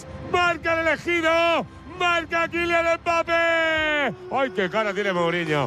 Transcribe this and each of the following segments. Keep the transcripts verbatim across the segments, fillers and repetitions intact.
tres. Marca el elegido. Marca Kylian Mbappé. ¡Ay, qué cara tiene Mourinho!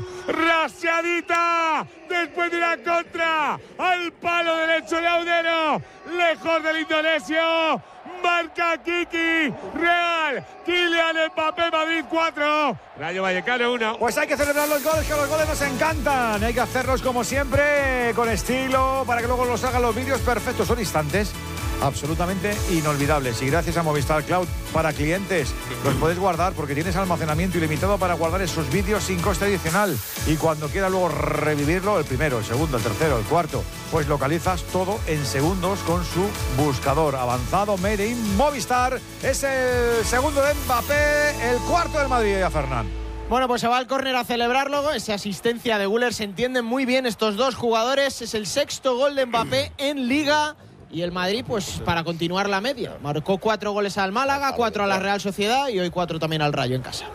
¡Rasiadita! Después de una contra al palo derecho de Audero. Lejos del indonesio. Marca Kiki. Real. Kylian Mbappé, Madrid cuatro. Rayo Vallecano uno. Pues hay que celebrar los goles, que los goles nos encantan. Hay que hacerlos como siempre, con estilo, para que luego los hagan los vídeos perfectos. Son instantes absolutamente inolvidables. Y gracias a Movistar Cloud para clientes, los puedes guardar porque tienes almacenamiento ilimitado para guardar esos vídeos sin coste adicional. Y cuando quieras luego revivirlo, el primero, el segundo, el tercero, el cuarto, pues localizas todo en segundos con su buscador avanzado Made in Movistar. Es el segundo de Mbappé, el cuarto del Madrid, ya Fernán. Bueno, pues se va al córner a celebrarlo. Esa asistencia de Güler, se entienden muy bien estos dos jugadores. Es el sexto gol de Mbappé en Liga. Y el Madrid, pues para continuar la media. Marcó cuatro goles al Málaga, cuatro a la Real Sociedad y hoy cuatro también al Rayo en casa.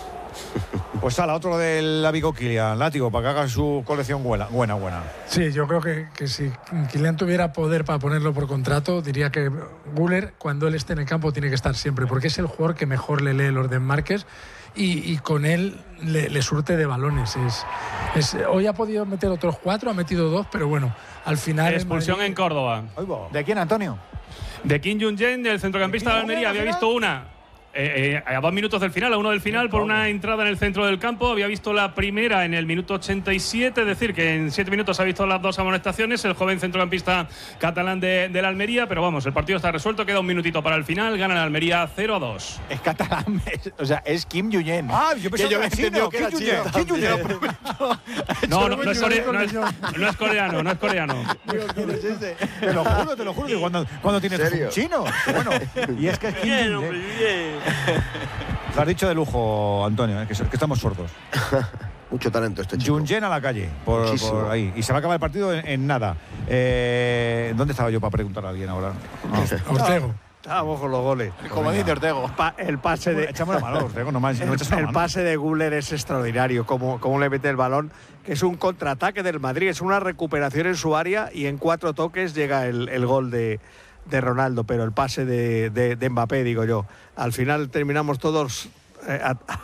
Pues ala, otro del amigo Kylian, látigo, para que haga su colección buena, buena, buena. Sí, yo creo que, que si Kylian tuviera poder para ponerlo por contrato, diría que Güler, cuando él esté en el campo, tiene que estar siempre, porque es el jugador que mejor le lee los desmarques y, y con él le, le surte de balones. Es, es, hoy ha podido meter otros cuatro, ha metido dos, pero bueno, al final... Expulsión en, en Córdoba. ¿De quién, Antonio? De Kim Jong-un, del centrocampista de Almería. Había visto una... Eh, eh, a dos minutos del final, a uno del final, por una entrada en el centro del campo. Había visto la primera en el minuto ochenta y siete, es decir, que en siete minutos ha visto las dos amonestaciones, el joven centrocampista catalán de, de la Almería. Pero vamos, el partido está resuelto, queda un minutito para el final, gana la Almería cero a dos. Es catalán, es, o sea, es Kim Jong-un. Ah, yo pensé que, que yo era chino, que era Kim chino. Jong-un. Kim Jong-un. No, no, no, es core, no, es, no es coreano, no es coreano. ¿Quién es ese? Te lo juro, te lo juro, que cuando, cuando tienes un chino. Bueno, y es que es Kim Jong-un. Lo has dicho de lujo, Antonio, ¿eh? que, que estamos sordos. Mucho talento este chico. Jung-jen a la calle, por, por ahí. Y se va a acabar el partido en, en nada. Eh, ¿Dónde estaba yo para preguntar a alguien ahora? No. Ortego. Estábamos con los goles. El comodín de Ortego. Pa, el pase de... Echamos la mano, Ortego, no más. El, No el pase de Güler es extraordinario. Cómo, cómo le mete el balón, que es un contraataque del Madrid. Es una recuperación en su área y en cuatro toques llega el, el gol de... de Ronaldo, pero el pase de, de, de Mbappé, digo yo. Al final terminamos todos eh,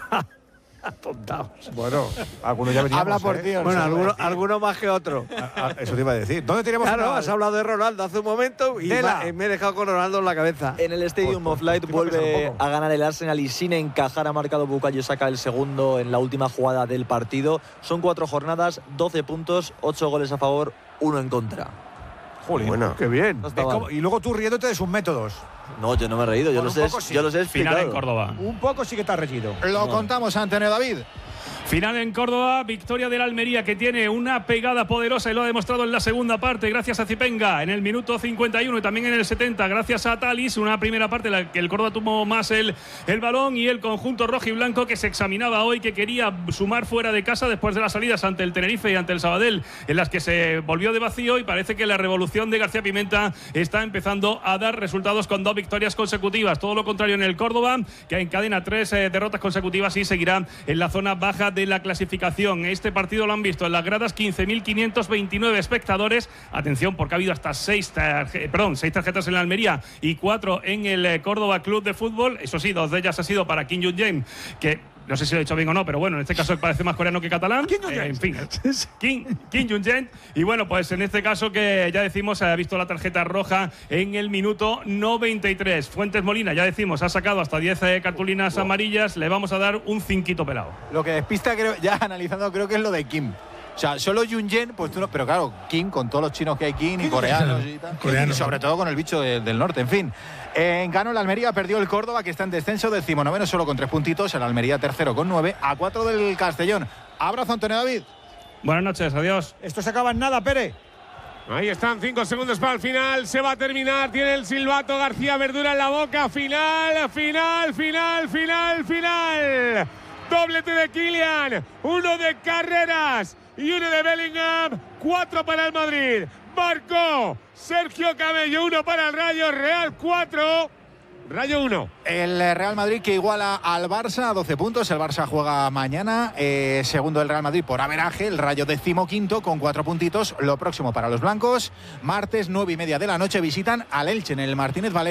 atontados. Bueno, algunos ya veníamos. Habla por ¿eh? Dios. Bueno, alguno, alguno más que otro. Eso te iba a decir. ¿Dónde tenemos Claro, una... has hablado de Ronaldo hace un momento y va, me he dejado con Ronaldo en la cabeza. En el Stadium of Light vuelve a ganar el Arsenal y sin encajar ha marcado Bukayo Saka el segundo en la última jugada del partido. Son cuatro jornadas, doce puntos, ocho goles a favor, uno en contra. Jolín, bueno, qué bien. No como, y luego tú riéndote de sus métodos. No, yo no me he reído, yo, los he, sí. yo los he explicado. Final en Córdoba. Un poco sí que te has reído. Lo no. contamos, Antonio David. Final en Córdoba, victoria de la Almería, que tiene una pegada poderosa y lo ha demostrado en la segunda parte gracias a Zipenga en el minuto cincuenta y uno y también en el setenta gracias a Talis. Una primera parte en la que el Córdoba tuvo más el, el balón y el conjunto rojo y blanco que se examinaba hoy, que quería sumar fuera de casa después de las salidas ante el Tenerife y ante el Sabadell, en las que se volvió de vacío, y parece que la revolución de García Pimenta está empezando a dar resultados con dos victorias consecutivas. Todo lo contrario en el Córdoba, que encadena tres eh, derrotas consecutivas y seguirá en la zona baja de la clasificación. Este partido lo han visto en las gradas quince mil quinientos veintinueve espectadores. Atención, porque ha habido hasta seis, tarje- perdón, seis tarjetas en la Almería y cuatro en el eh, Córdoba Club de Fútbol. Eso sí, dos de ellas ha sido para Kim Jong-un, que no sé si lo he dicho bien o no, pero bueno, en este caso parece más coreano que catalán. Eh, en fin, Kim, Kim Jong-un. Y bueno, pues en este caso que ya decimos, ha visto la tarjeta roja en el minuto noventa y tres. Fuentes Molina, ya decimos, ha sacado hasta diez eh, cartulinas wow. amarillas. Le vamos a dar un cinquito pelado. Lo que despista, creo, ya analizando, creo que es lo de Kim. O sea, solo Jung-jen, pues tú no, pero claro, Kim, con todos los chinos que hay Kim y coreanos y tal. Coreano. Y sobre todo con el bicho de, del norte, en fin. Eh, ganó la Almería, perdió el Córdoba, que está en descenso, decimonoveno solo con tres puntitos. El Almería tercero con nueve, a cuatro del Castellón. Abrazo, Antonio David. Buenas noches, adiós. Esto se acaba en nada, Pere. Ahí están, cinco segundos para el final. Se va a terminar. Tiene el silbato García Verdura en la boca. Final, final, final, final, final. Doblete de Kylian. Uno de Carreras y uno de Bellingham. Cuatro para el Madrid. Marcó Sergio Camello. Uno para el Rayo. Real cuatro. Rayo uno. El Real Madrid que iguala al Barça a doce puntos. El Barça juega mañana. Eh, segundo el Real Madrid por averaje. El Rayo decimoquinto con cuatro puntitos. Lo próximo para los blancos. Martes nueve y media de la noche visitan al Elche en el Martínez Valero.